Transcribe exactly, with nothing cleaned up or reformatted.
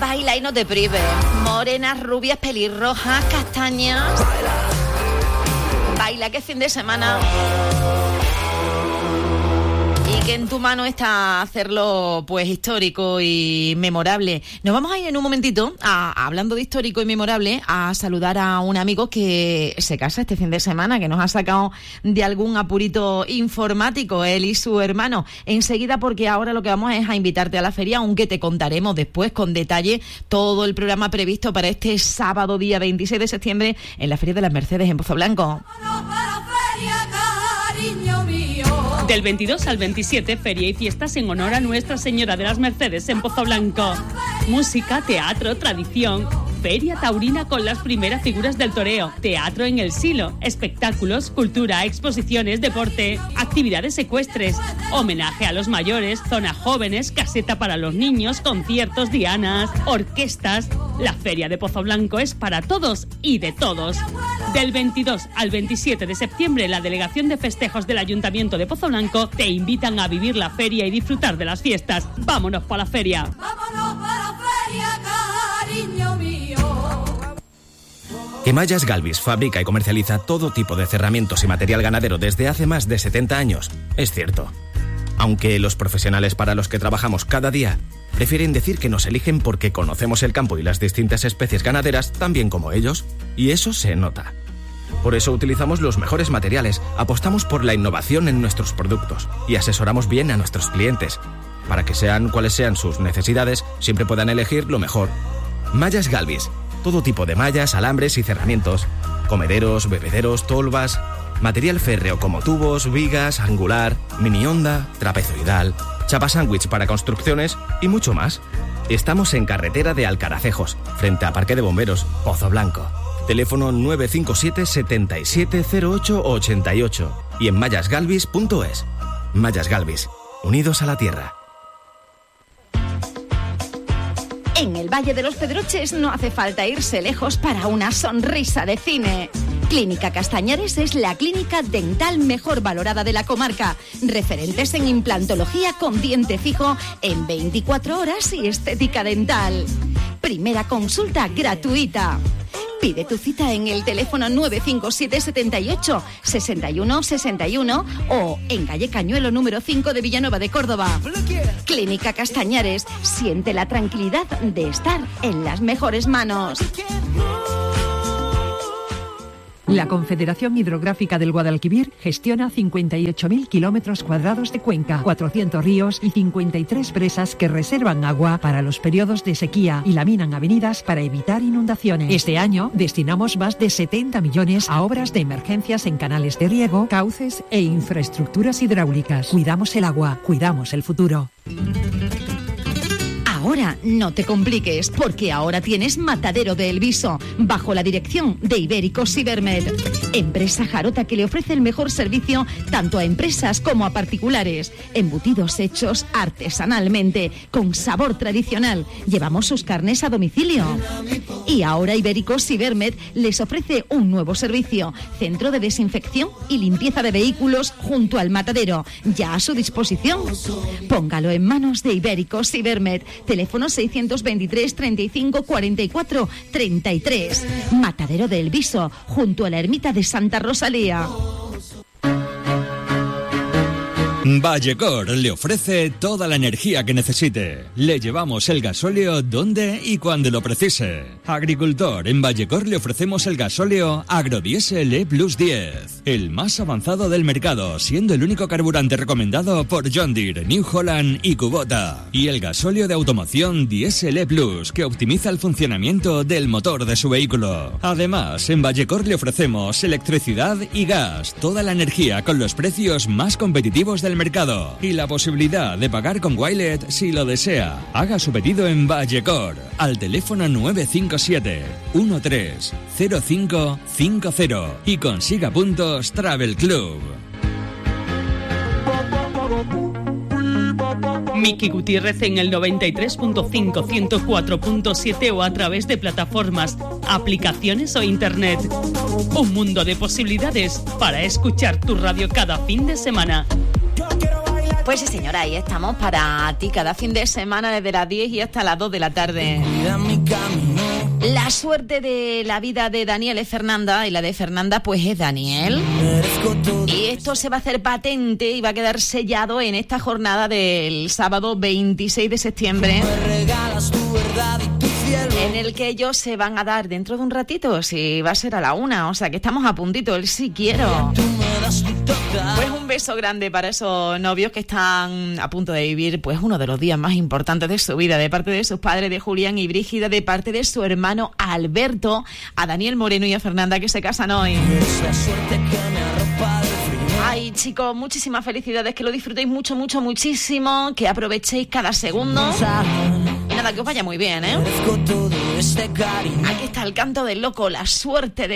Baila y no te prives. Morenas, rubias, pelirrojas, castañas. Baila, que fin de semana. Y que en tu mano está hacerlo pues histórico y memorable. Nos vamos a ir en un momentito, a, hablando de histórico y memorable, a saludar a un amigo que se casa este fin de semana, que nos ha sacado de algún apurito informático, él y su hermano. Enseguida, porque ahora lo que vamos es a invitarte a la feria, aunque te contaremos después con detalle todo el programa previsto para este sábado día veintiséis de septiembre en la Feria de las Mercedes en Pozo Blanco. Del veintidós al veintisiete, feria y fiestas en honor a Nuestra Señora de las Mercedes en Pozo Blanco. Música, teatro, tradición, feria taurina con las primeras figuras del toreo, teatro en el Silo, espectáculos, cultura, exposiciones, deporte, actividades ecuestres, homenaje a los mayores, zona jóvenes, caseta para los niños, conciertos, dianas, orquestas. La feria de Pozo Blanco es para todos y de todos. Del veintidós al veintisiete de septiembre, la Delegación de Festejos del Ayuntamiento de Pozo Blanco te invitan a vivir la feria y disfrutar de las fiestas. ¡Vámonos para la feria! ¡Vámonos para la feria, cariño mío! Emayas Galvis fabrica y comercializa todo tipo de cerramientos y material ganadero desde hace más de setenta años. Es cierto. Aunque los profesionales para los que trabajamos cada día prefieren decir que nos eligen porque conocemos el campo y las distintas especies ganaderas tan bien como ellos, y eso se nota. Por eso utilizamos los mejores materiales, apostamos por la innovación en nuestros productos y asesoramos bien a nuestros clientes. Para que sean cuales sean sus necesidades, siempre puedan elegir lo mejor. Mallas Galvis, todo tipo de mallas, alambres y cerramientos, comederos, bebederos, tolvas, material férreo como tubos, vigas, angular, mini onda, trapezoidal, chapa sándwich para construcciones y mucho más. Estamos en carretera de Alcaracejos, frente a Parque de Bomberos, Pozo Blanco. Teléfono nueve cinco siete, setenta y siete, cero ocho, ochenta y ocho y en mallas galvis punto es. Mallas Galvis, unidos a la tierra. En el Valle de los Pedroches no hace falta irse lejos para una sonrisa de cine. Clínica Castañares es la clínica dental mejor valorada de la comarca. Referentes en implantología con diente fijo en veinticuatro horas y estética dental. Primera consulta gratuita. Pide tu cita en el teléfono nueve cinco siete, setenta y ocho, sesenta y uno, sesenta y uno o en calle Cañuelo número cinco de Villanueva de Córdoba. Clínica Castañares, siente la tranquilidad de estar en las mejores manos. La Confederación Hidrográfica del Guadalquivir gestiona cincuenta y ocho mil kilómetros cuadrados de cuenca, cuatrocientos ríos y cincuenta y tres presas que reservan agua para los periodos de sequía y laminan avenidas para evitar inundaciones. Este año destinamos más de setenta millones a obras de emergencias en canales de riego, cauces e infraestructuras hidráulicas. Cuidamos el agua, cuidamos el futuro. Ahora no te compliques, porque ahora tienes Matadero de El Viso, bajo la dirección de Ibérico Cibermed, empresa jarota que le ofrece el mejor servicio tanto a empresas como a particulares. Embutidos hechos artesanalmente, con sabor tradicional. Llevamos sus carnes a domicilio. Y ahora Ibérico Cibermed les ofrece un nuevo servicio, centro de desinfección y limpieza de vehículos junto al matadero, ya a su disposición. Póngalo en manos de Ibérico Cibermed. Teléfono seiscientos veintitrés, treinta y cinco, cuarenta y cuatro, treinta y tres. Matadero de El Viso, junto a la ermita de Santa Rosalía. Vallecor le ofrece toda la energía que necesite. Le llevamos el gasóleo donde y cuando lo precise. Agricultor, en Vallecor le ofrecemos el gasóleo Agrodiesel E Plus diez, el más avanzado del mercado, siendo el único carburante recomendado por John Deere, New Holland y Kubota. Y el gasóleo de automoción Diesel E Plus, que optimiza el funcionamiento del motor de su vehículo. Además, en Vallecor le ofrecemos electricidad y gas, toda la energía con los precios más competitivos del mercado y la posibilidad de pagar con Wilet si lo desea. Haga su pedido en Vallecor al teléfono nueve cinco siete, uno tres, cero cinco cinco cero y consiga puntos Travel Club. Miki Gutiérrez en el noventa y tres punto cinco, ciento cuatro punto siete o a través de plataformas, aplicaciones o internet. Un mundo de posibilidades para escuchar tu radio cada fin de semana. Yo quiero bailar Pues sí, señora, ahí estamos para ti cada fin de semana desde las diez y hasta las dos de la tarde. La suerte de la vida de Daniel es Fernanda y la de Fernanda pues es Daniel. Y esto se va a hacer patente y va a quedar sellado en esta jornada del sábado veintiséis de septiembre, en el que ellos se van a dar dentro de un ratito, si va a ser a la una, o sea que estamos a puntito, el sí quiero. Pues un beso grande para esos novios que están a punto de vivir pues uno de los días más importantes de su vida, de parte de sus padres, de Julián y Brígida, de parte de su hermano Alberto, a Daniel Moreno y a Fernanda, que se casan hoy. Ay, chicos, muchísimas felicidades, que lo disfrutéis mucho, mucho, muchísimo, que aprovechéis cada segundo. Y nada, que os vaya muy bien, ¿eh? Aquí está el canto del loco, la suerte de